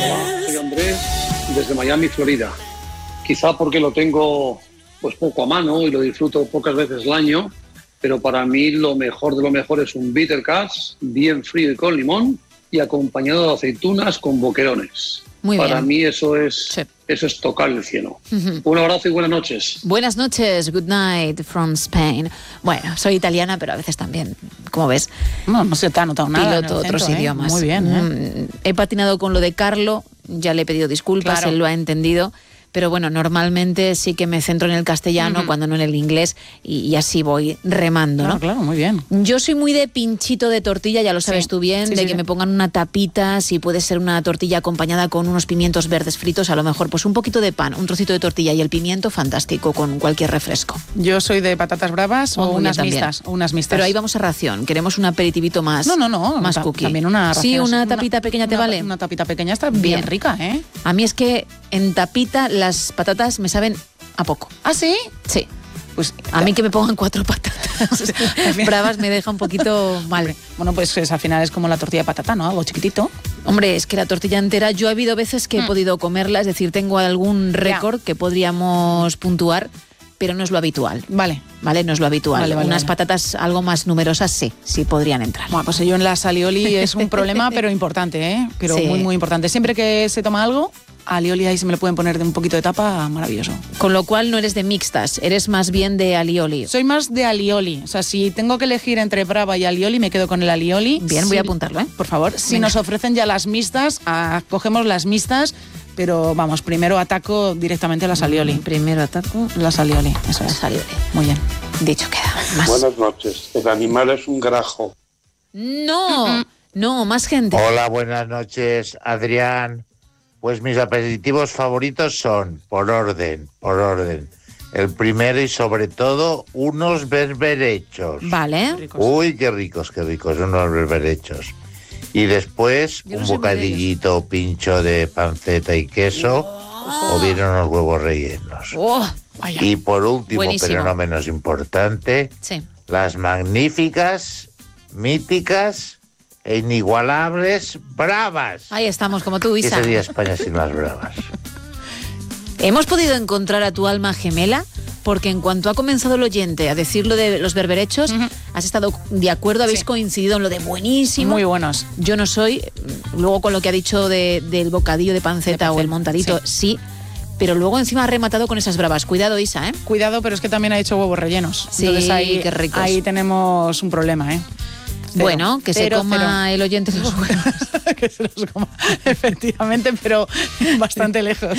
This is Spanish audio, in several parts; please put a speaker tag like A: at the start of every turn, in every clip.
A: Soy Andrés, desde Miami, Florida. Quizá porque lo tengo pues poco a mano y lo disfruto pocas veces al año, pero para mí lo mejor de lo mejor es un bitter cash, bien frío y con limón, y acompañado de aceitunas con boquerones.
B: Muy
A: para
B: bien.
A: mí eso es,
B: Sí.
A: eso es tocar el cielo. Un abrazo y buenas noches.
B: Buenas noches, good night from Spain. Bueno, soy italiana, pero a veces también, como ves,
C: No se te ha notado nada.
B: piloto
C: en el
B: otros
C: acento,
B: idiomas.
C: Muy bien,
B: He patinado con lo de Carlo, ya le he pedido disculpas,
C: Claro.
B: él lo ha entendido. Pero bueno, normalmente sí que me centro en el castellano, cuando no en el inglés, y así voy remando, ¿no?
C: Claro, muy bien.
B: Yo soy muy de pinchito de tortilla, ya lo sabes
C: Sí,
B: tú bien,
C: sí,
B: de
C: sí,
B: que
C: sí.
B: me pongan una tapita, si puede ser una tortilla acompañada con unos pimientos verdes fritos, a lo mejor pues un poquito de pan, un trocito de tortilla y el pimiento, fantástico, con cualquier refresco.
C: Yo soy de patatas bravas
B: Oh,
C: o
B: muy
C: unas
B: bien también.
C: mixtas. O unas mixtas.
B: Pero ahí vamos a ración, queremos un aperitivito más,
C: No.
B: más cookie.
C: También una
B: Sí,
C: ración.
B: una tapita pequeña te vale.
C: Una tapita pequeña está bien
B: Bien.
C: rica, ¿eh?
B: A mí es que en tapita las patatas me saben a poco.
C: ¿Ah, sí?
B: Sí.
C: Pues
B: A mí que me pongan 4 patatas bravas me deja un poquito mal.
C: Bueno, pues al final es como la tortilla de patata, ¿no? Algo chiquitito.
B: Hombre, es que la tortilla entera, yo ha habido veces que he podido comerla, es decir, tengo algún récord que podríamos puntuar, pero no es lo habitual.
C: Vale.
B: ¿Vale? No es lo habitual.
C: Vale.
B: Unas patatas algo más numerosas sí podrían entrar.
C: Bueno, pues yo en las alioli es un problema, pero importante, ¿eh? Pero
B: Sí.
C: muy, muy importante. Siempre que se toma algo, alioli ahí se me lo pueden poner de un poquito de tapa, maravilloso.
B: Con lo cual no eres de mixtas, eres más bien de alioli.
C: Soy más de alioli. O sea, si tengo que elegir entre brava y alioli, me quedo con el alioli.
B: Bien, voy a apuntarlo, ¿eh?
C: Por favor, si
B: Venga.
C: nos ofrecen ya las mixtas, cogemos las mixtas, pero vamos, primero ataco directamente a las alioli.
B: Primero ataco
C: Las alioli, eso
B: las
C: es.
B: alioli.
C: Muy bien.
B: Dicho queda. Más.
D: Buenas noches. El animal es un grajo.
B: No, más gente.
E: Hola, buenas noches, Adrián. Pues mis aperitivos favoritos son, por orden. El primero y sobre todo, unos berberechos.
B: Vale.
E: Uy, qué ricos, unos berberechos. Y después
B: Yo no
E: un
B: soy muy de
E: bocadillito pincho de panceta y queso o bien unos huevos rellenos.
B: Oh,
E: Y por último,
B: Buenísimo.
E: pero no menos importante,
B: sí.
E: las magníficas, míticas e inigualables bravas.
B: Ahí estamos, como tú,
E: ¿Qué
B: Isa.
E: sería España sin las bravas?
B: Hemos podido encontrar a tu alma gemela porque en cuanto ha comenzado el oyente a decir lo de los berberechos, has estado de acuerdo, habéis
C: Sí.
B: coincidido en lo de buenísimo.
C: Muy buenos.
B: Yo no soy, luego con lo que ha dicho del bocadillo de panceta o el montadito, sí. Pero luego encima ha rematado con esas bravas. Cuidado, Isa, ¿eh?
C: Cuidado, pero es que también ha hecho huevos rellenos.
B: Sí,
C: Entonces ahí,
B: qué ricos.
C: ahí tenemos un problema, ¿eh?
B: Bueno, que se
C: Cero,
B: coma el oyente los huevos.
C: que se los coma, efectivamente, pero bastante lejos.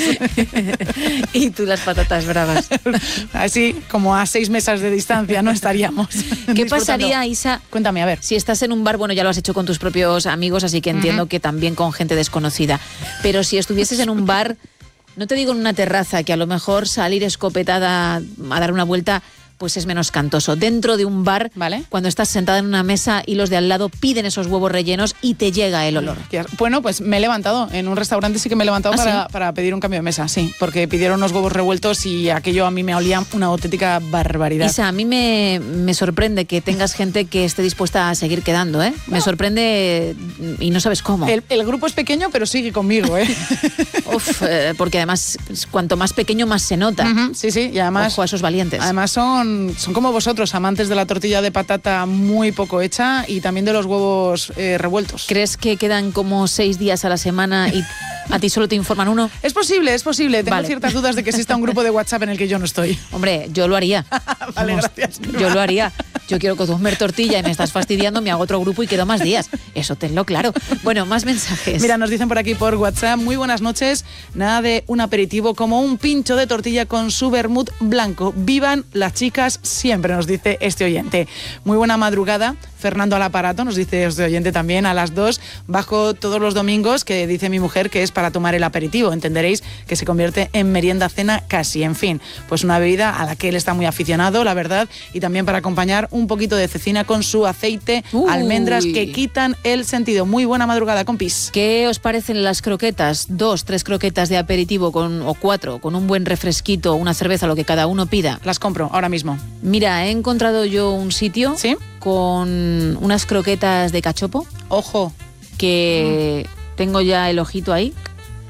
B: Y tú las patatas bravas.
C: Así como a 6 mesas de distancia no estaríamos.
B: ¿Qué
C: disfrutando.
B: pasaría, Isa?
C: Cuéntame, a ver.
B: Si estás en un bar, bueno, ya lo has hecho con tus propios amigos, así que entiendo que también con gente desconocida. Pero si estuvieses en un bar, no te digo en una terraza, que a lo mejor salir escopetada a dar una vuelta pues es menos cantoso. Dentro de un bar,
C: Vale.
B: cuando estás sentada en una mesa y los de al lado piden esos huevos rellenos y te llega el olor.
C: Bueno, pues me he levantado. En un restaurante sí que me he levantado
B: ¿Ah,
C: para pedir un cambio de mesa, sí. Porque pidieron unos huevos revueltos y aquello a mí me olía una auténtica barbaridad.
B: Isa, a mí me sorprende que tengas gente que esté dispuesta a seguir quedando, ¿eh? Me sorprende y no sabes cómo.
C: El grupo es pequeño, pero sigue conmigo, ¿eh?
B: Uf, porque además, cuanto más pequeño, más se nota.
C: Sí, sí, y además...
B: Ojo a esos valientes.
C: Además son como vosotros, amantes de la tortilla de patata muy poco hecha y también de los huevos revueltos.
B: ¿Crees que quedan como 6 días a la semana y a ti solo te informan uno?
C: Es posible, es posible. Tengo
B: Vale.
C: ciertas dudas de que exista un grupo de WhatsApp en el que yo no estoy.
B: Hombre, yo lo haría.
C: Vale,
B: Vamos,
C: gracias.
B: Yo lo haría. Yo quiero comer tortilla y me estás fastidiando, me hago otro grupo y quedo más días. Eso tenlo claro. Bueno, más mensajes.
C: Mira, nos dicen por aquí por WhatsApp, muy buenas noches, nada de un aperitivo como un pincho de tortilla con su vermut blanco. Vivan las chicas siempre, nos dice este oyente. Muy buena madrugada. Fernando al aparato, nos dice este oyente también, a las 2, bajo todos los domingos, que dice mi mujer que es para tomar el aperitivo. Entenderéis que se convierte en merienda cena casi. En fin, pues una bebida a la que él está muy aficionado, la verdad, y también para acompañar un poquito de cecina con su aceite, almendras que quitan el sentido. Muy buena madrugada, compis.
B: ¿Qué os parecen las croquetas? 2, 3 croquetas de aperitivo o 4, con un buen refresquito, una cerveza, lo que cada uno pida.
C: Las compro ahora mismo.
B: Mira, he encontrado yo un sitio con unas croquetas de cachopo.
C: Ojo.
B: Que tengo ya el ojito ahí.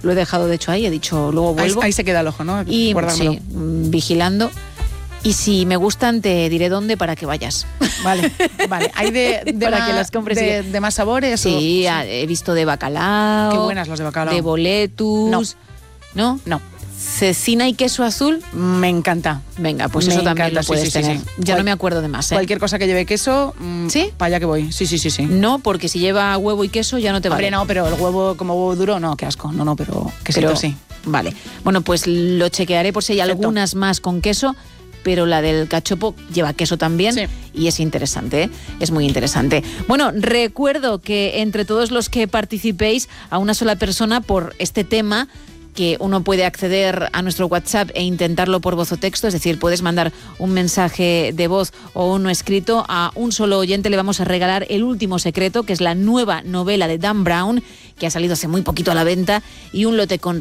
B: Lo he dejado de hecho ahí, he dicho luego vuelvo.
C: Ahí se queda el ojo, ¿no?
B: Y
C: Guardármelo.
B: sí, vigilando. Y si me gustan, te diré dónde para que vayas.
C: Vale. Hay de
B: Para
C: más,
B: que las compres.
C: de más sabores.
B: Sí, he visto de bacalao.
C: Qué buenas las de bacalao.
B: De boletus. ¿No?
C: No.
B: Cecina y queso azul.
C: Me encanta.
B: Venga, pues
C: Me
B: eso también
C: encanta,
B: lo puedes tener.
C: sí.
B: Ya no me acuerdo de más, ¿eh?
C: Cualquier cosa que lleve queso,
B: ¿Sí?
C: para allá que voy. Sí.
B: No, porque si lleva huevo y queso ya no te vale.
C: Hombre, no, pero el huevo como huevo duro, no, qué asco. No, pero quesito
B: Pero
C: sí.
B: Vale. Bueno, pues lo chequearé por si hay
C: Perfecto.
B: algunas más con queso, pero la del cachopo lleva queso también.
C: Sí.
B: Y es interesante, ¿eh? Es muy interesante. Bueno, recuerdo que entre todos los que participéis, a una sola persona por este tema, que uno puede acceder a nuestro WhatsApp e intentarlo por voz o texto, es decir, puedes mandar un mensaje de voz o uno escrito. A un solo oyente le vamos a regalar El último secreto, que es la nueva novela de Dan Brown, que ha salido hace muy poquito a la venta, y un lote con